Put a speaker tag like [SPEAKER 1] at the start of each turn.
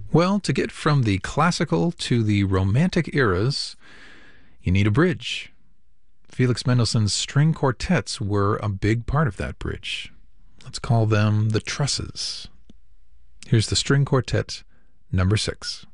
[SPEAKER 1] Well, to get from the classical to the romantic eras, you need a bridge. Felix Mendelssohn's string quartets were a big part of that bridge. Let's call them the trusses. Here's the string quartet number 6.